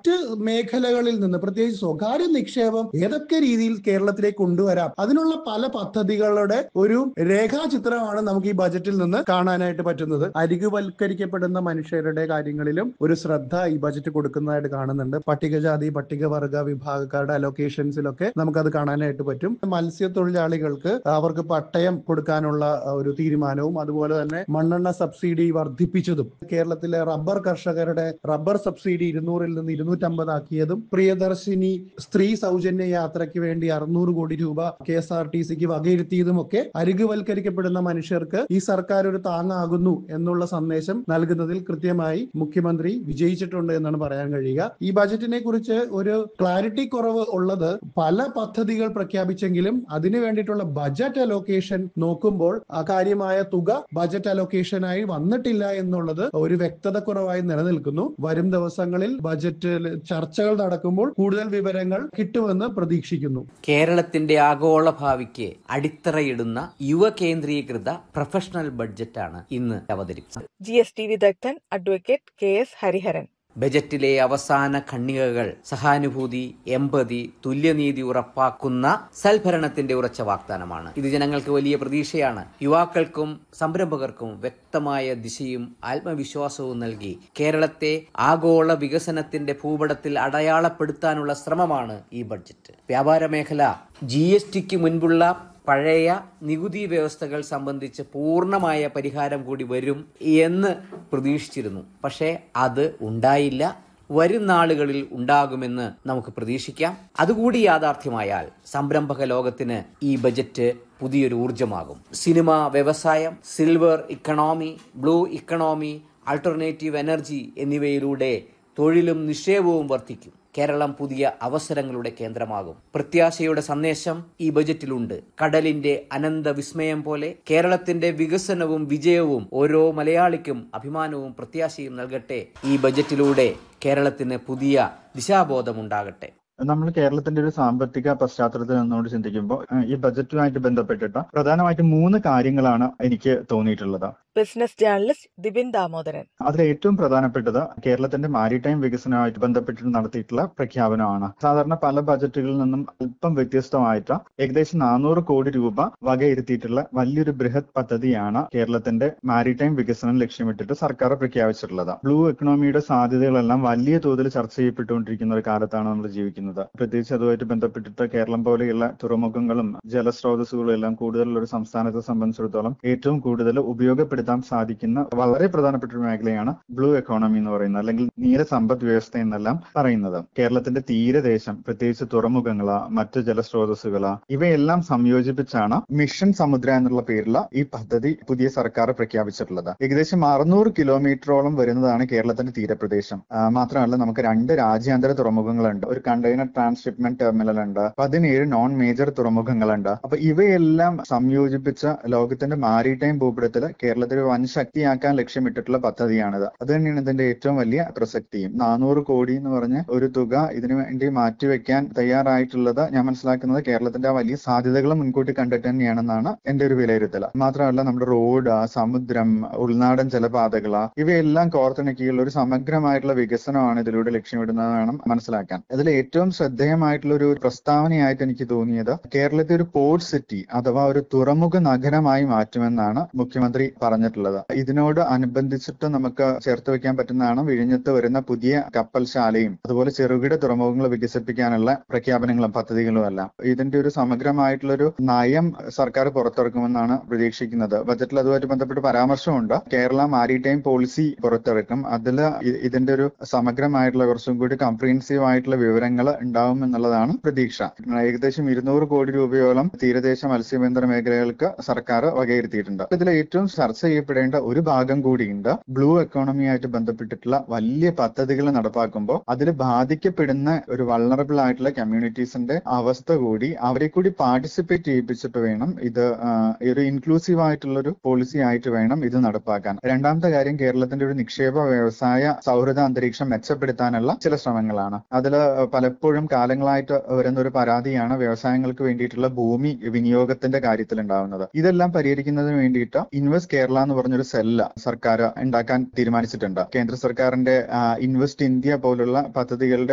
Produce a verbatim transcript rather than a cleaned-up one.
മറ്റ് മേഖലകളിൽ നിന്ന് പ്രത്യേകിച്ച് സ്വകാര്യ നിക്ഷേപം ഏതൊക്കെ രീതിയിൽ കേരളത്തിലേക്ക് കൊണ്ടുവരാം, അതിനുള്ള പല പദ്ധതികളുടെ ഒരു രേഖാചിത്രമാണ് നമുക്ക് ഈ ബജറ്റിൽ നിന്ന് കാണാനായിട്ട് പറ്റുന്നത്. അരികുവൽക്കരിക്കപ്പെടുന്ന മനുഷ്യരുടെ കാര്യങ്ങളിലും ഒരു ശ്രദ്ധ ഈ ബജറ്റ് കൊടുക്കുന്നതായിട്ട് കാണുന്നുണ്ട്. പട്ടികജാതി പട്ടികവർഗ വിഭാഗക്കാരുടെ അലൊക്കേഷൻസിലൊക്കെ നമുക്കത് കാണാനായിട്ട് പറ്റും. മത്സ്യത്തൊഴിലാളികൾക്ക് അവർക്ക് പട്ടയം കൊടുക്കാനുള്ള ഒരു തീരുമാനവും അതുപോലെ തന്നെ മണ്ണെണ്ണ സബ്സിഡി വർദ്ധിപ്പിച്ചതും കേരളത്തിലെ റബ്ബർ കർഷകരുടെ റബ്ബർ സബ്സിഡി ഇരുന്നൂറിൽ നിന്ന് ഇരുന്നൂറ്റമ്പത് ആക്കിയതും പ്രിയദർശിനി സ്ത്രീ സൗജന്യ യാത്രയ്ക്ക് വേണ്ടി അറുന്നൂറ് കോടി രൂപ കെ എസ് ആർ ടി സിക്ക് വകയിരുത്തിയതും ഒക്കെ അരികുവൽക്കരിക്കപ്പെടുന്ന മനുഷ്യർക്ക് ഈ സർക്കാർ ഒരു താങ്ങാകുന്നു എന്നുള്ള സന്ദേശം നൽകുന്നതിൽ കൃത്യമായി മുഖ്യമന്ത്രി വിജയിച്ചിട്ടുണ്ട് എന്നാണ് പറയാൻ കഴിയുക. ഈ ബജറ്റിനെ കുറിച്ച് ഒരു ക്ലാരിറ്റി കുറവ് ഉള്ളത് പല പദ്ധതികൾ പ്രഖ്യാപിച്ചെങ്കിലും അതിനു വേണ്ടിയിട്ടുള്ള ബജറ്റ് അലോക്കേഷൻ നോക്കുമ്പോൾ അകാര്യമായ തുക ബജറ്റ് അലോക്കേഷനായി വന്നിട്ടില്ല എന്നുള്ളത് ഒരു വ്യക്തത കുറവായി നിലനിൽക്കുന്നു. വരും ദിവസങ്ങളിൽ ബജറ്റിൽ ചർച്ചകൾ നടക്കുമ്പോൾ കൂടുതൽ വിവരങ്ങൾ കിട്ടുമെന്ന് പ്രതീക്ഷിക്കുന്നു. കേരളത്തിന്റെ ആഗോള ഭാവിക്ക് അടിത്തറയിടുന്ന യുവ കേന്ദ്രീകൃത പ്രൊഫഷണൽ ബഡ്ജറ്റാണ് ഇന്ന് അവതരിപ്പിച്ചത്. ജി എസ് ടി വിദഗ്ധൻ അഡ്വക്കേറ്റ് കെ എസ് ഹരിഹരൻ. ബജറ്റിലെ അവസാന ഖണ്ഡികകൾ സഹാനുഭൂതി, എമ്പതി, തുല്യനീതി ഉറപ്പാക്കുന്ന സൽഭരണത്തിന്റെ ഉറച്ച വാഗ്ദാനമാണ്. ഇത് ജനങ്ങൾക്ക് വലിയ പ്രതീക്ഷയാണ്. യുവാക്കൾക്കും സംരംഭകർക്കും വ്യക്തമായ ദിശയും ആത്മവിശ്വാസവും നൽകി കേരളത്തെ ആഗോള വികസനത്തിന്റെ ഭൂപടത്തിൽ അടയാളപ്പെടുത്താനുള്ള ശ്രമമാണ് ഈ ബഡ്ജറ്റ്. വ്യാപാര മേഖല ജി എസ് ടിക്ക് മുൻപുള്ള പഴയ നികുതി വ്യവസ്ഥകൾ സംബന്ധിച്ച് പൂർണ്ണമായ പരിഹാരം കൂടി വരും എന്ന് പ്രതീക്ഷിച്ചിരുന്നു. പക്ഷേ അത് ഉണ്ടായില്ല. വരും നാളുകളിൽ ഉണ്ടാകുമെന്ന് നമുക്ക് പ്രതീക്ഷിക്കാം. അതുകൂടി യാഥാർത്ഥ്യമായാൽ സംരംഭക ലോകത്തിന് ഈ ബജറ്റ് പുതിയൊരു ഊർജമാകും. സിനിമ, വ്യവസായം, silver economy, blue economy, alternative energy എന്നിവയിലൂടെ തൊഴിലും നിക്ഷേപവും വർദ്ധിക്കും. കേരളം പുതിയ അവസരങ്ങളുടെ കേന്ദ്രമാകും. പ്രത്യാശയുടെ സന്ദേശം ഈ ബജറ്റിലുണ്ട്. കടലിന്റെ അനന്ത വിസ്മയം പോലെ കേരളത്തിന്റെ വികസനവും വിജയവും ഓരോ മലയാളിക്കും അഭിമാനവും പ്രത്യാശയും നൽകട്ടെ. ഈ ബജറ്റിലൂടെ കേരളത്തിന് പുതിയ ദിശാബോധമുണ്ടാകട്ടെ. നമ്മൾ കേരളത്തിന്റെ ഒരു സാമ്പത്തിക പശ്ചാത്തലത്തിൽ നിന്നുകൊണ്ട് ചിന്തിക്കുമ്പോൾ ഈ ബജറ്റുമായിട്ട് ബന്ധപ്പെട്ടിട്ട് പ്രധാനമായിട്ടും മൂന്ന് കാര്യങ്ങളാണ് എനിക്ക് തോന്നിയിട്ടുള്ളത്. Business journalist Dibin Damodaran. അതിൽ ഏറ്റവും പ്രധാനപ്പെട്ടത് കേരളത്തിന്റെ മാരിടൈം വികസനവുമായിട്ട് ബന്ധപ്പെട്ട് നടത്തിയിട്ടുള്ള പ്രഖ്യാപനമാണ്. സാധാരണ പല ബജറ്റുകളിൽ നിന്നും അല്പം വ്യത്യസ്തമായിട്ട് ഏകദേശം നാനൂറ് കോടി രൂപ വകയിരുത്തിയിട്ടുള്ള വലിയൊരു ബൃഹത് പദ്ധതിയാണ് കേരളത്തിന്റെ മാരിടൈം വികസനം ലക്ഷ്യമിട്ടിട്ട് സർക്കാർ പ്രഖ്യാപിച്ചിട്ടുള്ളത്. ബ്ലൂ എക്കണോമിയുടെ സാധ്യതകളെല്ലാം വലിയ തോതിൽ ചർച്ച ചെയ്യപ്പെട്ടുകൊണ്ടിരിക്കുന്ന ഒരു കാലത്താണ് നമ്മൾ ജീവിക്കുന്നത്. പ്രത്യേകിച്ച് അതുമായിട്ട് ബന്ധപ്പെട്ടിട്ട് കേരളം പോലെയുള്ള തുറമുഖങ്ങളും ജലസ്രോതസ്സുകളും എല്ലാം കൂടുതലുള്ള ഒരു സംസ്ഥാനത്തെ സംബന്ധിച്ചിടത്തോളം ഏറ്റവും കൂടുതൽ ഉപയോഗപ്പെടുത്താൻ സാധിക്കുന്ന വളരെ പ്രധാനപ്പെട്ട ഒരു മേഖലയാണ് ബ്ലൂ എക്കോണമി എന്ന് പറയുന്നത്, അല്ലെങ്കിൽ നീല സമ്പദ് വ്യവസ്ഥ എന്നെല്ലാം പറയുന്നത്. കേരളത്തിന്റെ തീരദേശം, പ്രത്യേകിച്ച് തുറമുഖങ്ങള്, മറ്റ് ജലസ്രോതസ്സുകള്, ഇവയെല്ലാം സംയോജിപ്പിച്ചാണ് മിഷൻ സമുദ്ര എന്നുള്ള പേരിൽ ഈ പദ്ധതി പുതിയ സർക്കാർ പ്രഖ്യാപിച്ചിട്ടുള്ളത്. ഏകദേശം അറുന്നൂറ് കിലോമീറ്ററോളം വരുന്നതാണ് കേരളത്തിന്റെ തീരപ്രദേശം. മാത്രമല്ല നമുക്ക് രണ്ട് രാജ്യാന്തര തുറമുഖങ്ങളുണ്ട്, ഒരു കണ്ടെയ്നർ ട്രാൻസ്ഷിപ്മെന്റ് ടെർമിനൽ ഉണ്ട്, പതിനേഴ് നോൺ മേജർ തുറമുഖങ്ങളുണ്ട്. അപ്പൊ ഇവയെല്ലാം സംയോജിപ്പിച്ച ലോകത്തിന്റെ മാരിടൈം ഭൂപടത്തിൽ കേരളത്തിൽ വൻ ശക്തിയാക്കാൻ ലക്ഷ്യമിട്ടിട്ടുള്ള പദ്ധതിയാണിത്. അത് തന്നെയാണ് ഇതിന്റെ ഏറ്റവും വലിയ പ്രസക്തിയും. നാനൂറ് കോടി എന്ന് പറഞ്ഞ ഒരു തുക ഇതിനു വേണ്ടി മാറ്റിവെക്കാൻ തയ്യാറായിട്ടുള്ളത് ഞാൻ മനസ്സിലാക്കുന്നത് കേരളത്തിന്റെ ആ വലിയ സാധ്യതകൾ മുൻകൂട്ടി കണ്ടിട്ട് തന്നെയാണെന്നാണ് എന്റെ ഒരു വിലയിരുത്തൽ. മാത്രമല്ല നമ്മുടെ റോഡ്, സമുദ്രം, ഉൾനാടൻ ജലപാതകള് ഇവയെല്ലാം കോർത്തിണക്കിയുള്ള ഒരു സമഗ്രമായിട്ടുള്ള വികസനമാണ് ഇതിലൂടെ ലക്ഷ്യമിടുന്നത് വേണം മനസ്സിലാക്കാൻ. ഇതിൽ ഏറ്റവും ശ്രദ്ധേയമായിട്ടുള്ള ഒരു പ്രസ്താവനയായിട്ട് എനിക്ക് തോന്നിയത് കേരളത്തെ ഒരു പോർട്ട് സിറ്റി അഥവാ ഒരു തുറമുഖ നഗരമായി മാറ്റുമെന്നാണ് മുഖ്യമന്ത്രി പറഞ്ഞിട്ടുള്ളത്. ഇതിനോട് അനുബന്ധിച്ചിട്ട് നമുക്ക് ചേർത്ത് വെക്കാൻ പറ്റുന്നതാണ് വിഴിഞ്ഞത്ത് വരുന്ന പുതിയ കപ്പൽശാലയും അതുപോലെ ചെറുകിട തുറമുഖങ്ങൾ വികസിപ്പിക്കാനുള്ള പ്രഖ്യാപനങ്ങളും പദ്ധതികളും എല്ലാം. ഇതിന്റെ ഒരു സമഗ്രമായിട്ടുള്ള ഒരു നയം സർക്കാർ പുറത്തിറക്കുമെന്നാണ് പ്രതീക്ഷിക്കുന്നത്. ബജറ്റിൽ അതുമായിട്ട് ബന്ധപ്പെട്ട് പരാമർശമുണ്ട്. കേരള മാരിടൈം പോളിസി പുറത്തിറക്കും. അതിൽ ഇതിന്റെ ഒരു സമഗ്രമായിട്ടുള്ള കുറച്ചും കൂടി കംപ്രീഹെൻസീവ് ആയിട്ടുള്ള വിവരങ്ങൾ ഉണ്ടാവും എന്നുള്ളതാണ് പ്രതീക്ഷ. ഏകദേശം ഇരുന്നൂറ് കോടി രൂപയോളം തീരദേശ മത്സ്യബന്ധന മേഖലകൾക്ക് സർക്കാർ വകയിരുത്തിയിട്ടുണ്ട്. ഇതിൽ ഏറ്റവും ചർച്ച ചെയ്യപ്പെടേണ്ട ഒരു ഭാഗം കൂടിയുണ്ട്. ബ്ലൂ എക്കോണമിയായിട്ട് ബന്ധപ്പെട്ടിട്ടുള്ള വലിയ പദ്ധതികൾ നടപ്പാക്കുമ്പോൾ അതിൽ ബാധിക്കപ്പെടുന്ന ഒരു വൾണറബിൾ ആയിട്ടുള്ള കമ്മ്യൂണിറ്റീസിന്റെ അവസ്ഥ കൂടി അവരെ കൂടി പാർട്ടിസിപ്പേറ്റ് ചെയ്യിപ്പിച്ചിട്ട് വേണം ഇത് ഒരു ഇൻക്ലൂസീവ് ആയിട്ടുള്ള ഒരു പോളിസി ആയിട്ട് വേണം ഇത് നടപ്പാക്കാൻ. രണ്ടാമത്തെ കാര്യം കേരളത്തിന്റെ ഒരു നിക്ഷേപ വ്യവസായ സൗഹൃദ അന്തരീക്ഷം മെച്ചപ്പെടുത്താനുള്ള ചില ശ്രമങ്ങളാണ്. അതിൽ പലപ്പോഴും കാലങ്ങളായിട്ട് വരുന്ന ഒരു പരാതിയാണ് വ്യവസായങ്ങൾക്ക് വേണ്ടിയിട്ടുള്ള ഭൂമി വിനിയോഗത്തിന്റെ കാര്യത്തിൽ ഉണ്ടാവുന്നത്. ഇതെല്ലാം പരിഹരിക്കുന്നതിന് വേണ്ടിയിട്ട് ഇൻവെസ്റ്റ് കേരള എന്ന് പറഞ്ഞൊരു സെല്ല് സർക്കാർ ഉണ്ടാക്കാൻ തീരുമാനിച്ചിട്ടുണ്ട്. കേന്ദ്ര സർക്കാരിന്റെ ഇൻവെസ്റ്റ് ഇന്ത്യ പോലുള്ള പദ്ധതികളുടെ